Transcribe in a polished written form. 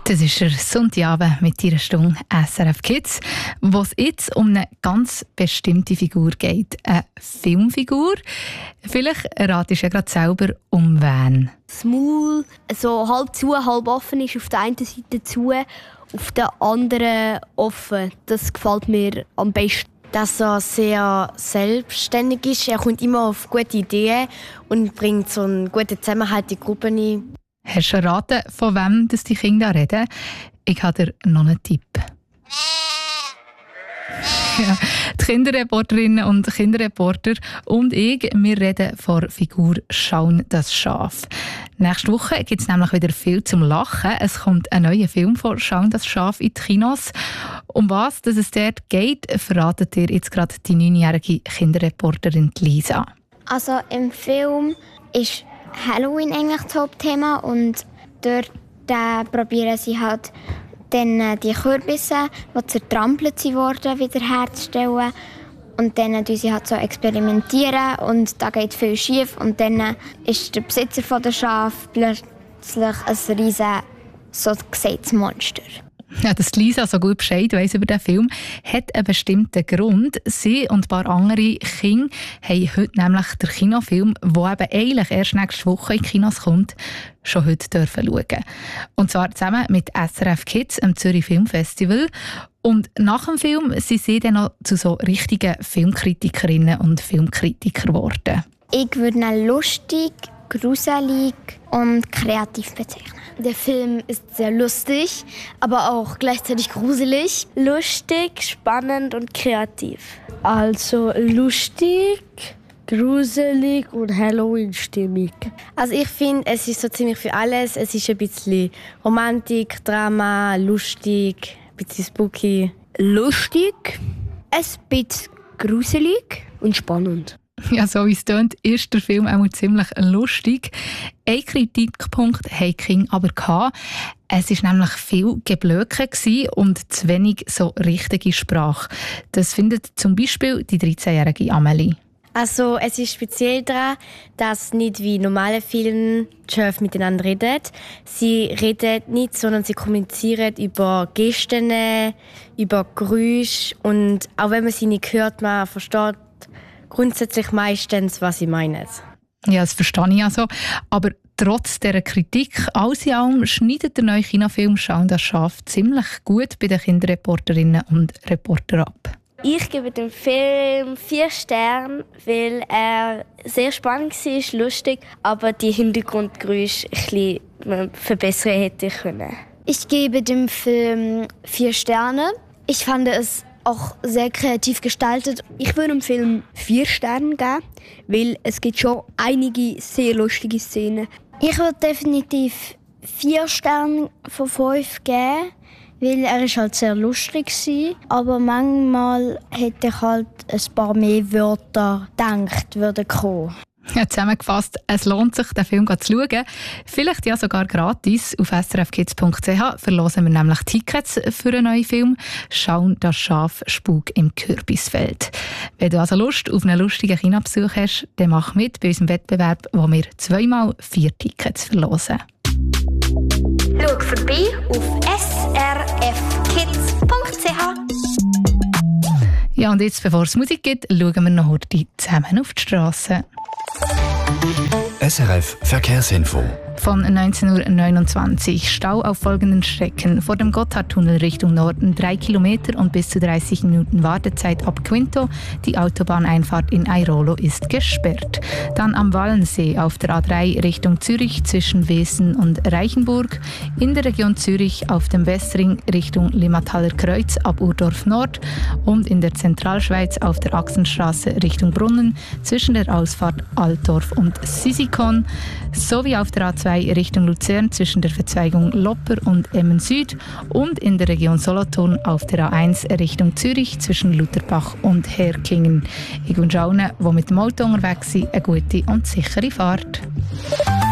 Das ist der Sonntagabend mit Ihrer Stunde SRF Kids, wo es jetzt um eine ganz bestimmte Figur geht. Eine Filmfigur. Vielleicht ratest du ja gerade selber, um wen. Das Maul so halb zu, halb offen ist, auf der einen Seite zu, auf der anderen offen. Das gefällt mir am besten. Dass er sehr selbstständig ist. Er kommt immer auf gute Ideen und bringt so einen guten Zusammenhalt in die Gruppe ein. Hast du erraten, von wem das die Kinder reden? Ich habe dir noch einen Tipp. Ja, die Kinderreporterinnen und Kinderreporter und ich, wir reden von der Figur Shaun das Schaf. Nächste Woche gibt es nämlich wieder viel zum Lachen. Es kommt ein neuer Film von Shaun das Schaf in die Kinos. Um was es dort geht, verratet dir jetzt gerade die 9-jährige Kinderreporterin Lisa. Also im Film ist Halloween eigentlich das Hauptthema und dort probieren sie halt dann die Kürbisse, die zertrampelt wurden, wiederherzustellen. Und dann tun sie halt so experimentieren und da geht viel schief. Und dann ist der Besitzer von der Schaf plötzlich ein riesen, so gesehtes Monster. Ja, dass Lisa so gut Bescheid weiss über den Film, hat einen bestimmten Grund. Sie und ein paar andere Kinder haben heute nämlich den Kinofilm, der eben eigentlich erst nächste Woche in die Kinos kommt, schon heute dürfen schauen. Und zwar zusammen mit SRF Kids am Zürich Filmfestival. Und nach dem Film sind sie dann noch zu so richtigen Filmkritikerinnen und Filmkritiker geworden. Ich würde ihn lustig, gruselig und kreativ bezeichnen. Der Film ist sehr lustig, aber auch gleichzeitig gruselig. Lustig, spannend und kreativ. Also lustig, gruselig und Halloween-stimmig. Also ich finde, es ist so ziemlich für alles. Es ist ein bisschen Romantik, Drama, lustig, ein bisschen spooky. Lustig, ein bisschen gruselig und spannend. Ja, so wie es tönt, ist der Film auch ziemlich lustig. Ein Kritikpunkt hatte King aber gehabt. Es war nämlich viel Geblöke und zu wenig so richtige Sprache. Das findet zum Beispiel die 13-jährige Amelie. Also es ist speziell daran, dass nicht wie normale Filme die Schöpfe miteinander reden. Sie reden nicht, sondern sie kommunizieren über Gesten, über Geräusche. Und auch wenn man sie nicht hört, man versteht grundsätzlich meistens, was sie meinen. Ja, das verstehe ich also. Aber trotz dieser Kritik, alles in allem, schneidet der neue Kinofilm «Shaun das Schaf» ziemlich gut bei den Kinderreporterinnen und Reportern ab. Ich gebe dem Film 4 Sterne, weil er sehr spannend war, lustig, aber die Hintergrundgeräusche ein bisschen verbessern hätte können. Ich gebe dem Film 4 Sterne. Ich fand es auch sehr kreativ gestaltet. Ich würde dem Film 4 Sterne geben, weil es gibt schon einige sehr lustige Szenen. Ich würde definitiv 4 Sterne von 5 geben, weil er ist halt sehr lustig war. Aber manchmal hätte ich halt ein paar mehr Wörter gedacht, würden kommen. Ja, zusammengefasst, es lohnt sich, den Film zu schauen. Vielleicht ja sogar gratis. Auf srfkids.ch verlosen wir nämlich Tickets für einen neuen Film «Shaun das Schaf, Spuk im Kürbisfeld». Wenn du also Lust auf einen lustigen Kinobesuch hast, dann mach mit bei unserem Wettbewerb, wo wir 2x4 Tickets verlosen. Schau vorbei auf srfkids.ch. Ja, und jetzt, bevor es Musik gibt, schauen wir noch heute zusammen auf die Straße. SRF Verkehrsinfo. Von 19:29 Uhr. Stau auf folgenden Strecken. Vor dem Gotthardtunnel Richtung Norden 3 Kilometer und bis zu 30 Minuten Wartezeit ab Quinto. Die Autobahneinfahrt in Airolo ist gesperrt. Dann am Wallensee auf der A3 Richtung Zürich zwischen Wesen und Reichenburg. In der Region Zürich auf dem Westring Richtung Limmataler Kreuz ab Urdorf Nord. Und in der Zentralschweiz auf der Achsenstraße Richtung Brunnen zwischen der Ausfahrt Altdorf und Sisikon. Sowie auf der A2 Richtung Luzern zwischen der Verzweigung Lopper und Emmen Süd und in der Region Solothurn auf der A1 Richtung Zürich zwischen Lutherbach und Herkingen. Ich wünsche allen, die mit dem Auto unterwegs sind, eine gute und sichere Fahrt.